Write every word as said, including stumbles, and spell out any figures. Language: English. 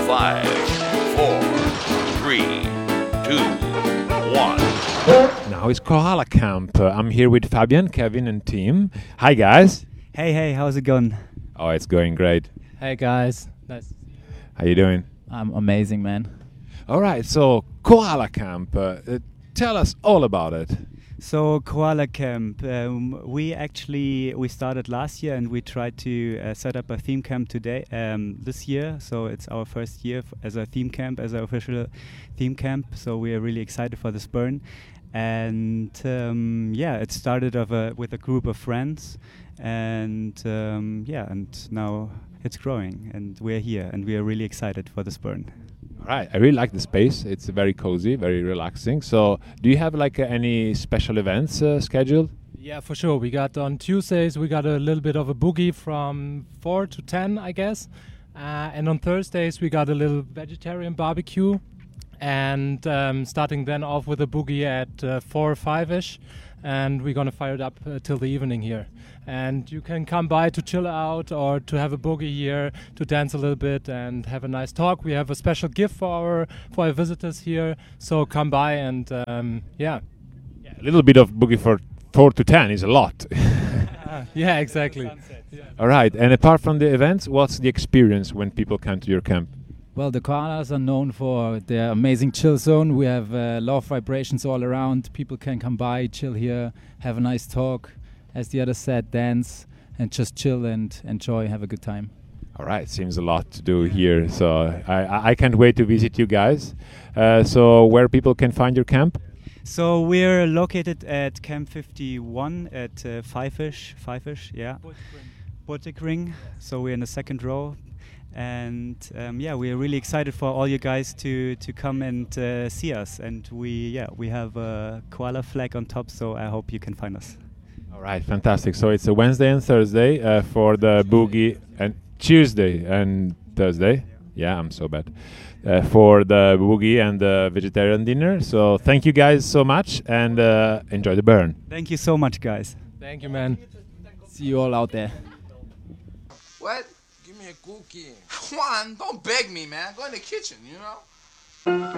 Five, four, three, two, one. Now it's Koala Camp. Uh, I'm here with Fabian, Kevin, and Tim. Hi, guys. Hey, hey, how's it going? Oh, it's going great. Hey guys, nice. How you doing? I'm amazing, man. All right, so Koala Camp. Uh, uh, tell us all about it. So Koala Camp, um, we actually we started last year and we tried to uh, set up a theme camp today um, this year. So it's our first year f- as a theme camp, as an official theme camp. So we are really excited for this burn. And um, yeah, it started of a, with a group of friends, and um, yeah, and now it's growing, and we're here, and we are really excited for this burn. All right, I really like the space. It's very cozy, very relaxing. So, do you have like uh, any special events uh, scheduled? Yeah, for sure. We got on Tuesdays, we got a little bit of a boogie from four to ten, I guess. Uh, and on Thursdays, we got a little vegetarian barbecue. And um, starting then off with a boogie at uh, four or five-ish. And we're going to fire it up uh, till the evening here. And you can come by to chill out or to have a boogie here, to dance a little bit and have a nice talk. We have a special gift for our for our visitors here. So come by and um, yeah. Yeah, a little bit of boogie for four to ten is a lot. uh, yeah, exactly. Yeah. All right, and apart from the events, what's the experience when people come to your camp? Well, the koalas are known for their amazing chill zone. We have uh, low vibrations all around. People can come by, chill here, have a nice talk. As the other said, dance and just chill and enjoy, have a good time. All right, seems a lot to do here. So I, I I can't wait to visit you guys. Uh, so where people can find your camp? So we're located at Camp fifty-one at uh, five-ish, five-ish, yeah. Bottegring. So we're in the second row. And um, yeah, we are really excited for all you guys to to come and uh, see us. And we yeah we have a koala flag on top, so I hope you can find us. All right, fantastic. So it's a Wednesday and Thursday uh, for the boogie, and Tuesday and Thursday. Yeah, I'm so bad. Uh, for the boogie and the vegetarian dinner. So thank you guys so much, and uh, enjoy the burn. Thank you so much, guys. Thank you, man. See you all out there. What? Give me a cookie. Juan, don't beg me, man. Go in the kitchen, you know?